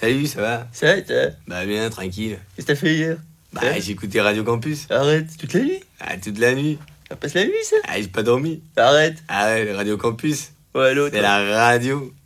Salut, ça va? Ça va, toi? Bah bien, tranquille. Qu'est-ce que t'as fait hier? Bah j'ai écouté Radio Campus. Arrête, toute la nuit? Ah, toute la nuit. Ça passe la nuit, ça? Ah, j'ai pas dormi. Arrête. Ah ouais, le Radio Campus. Ouais, l'autre. C'est la radio.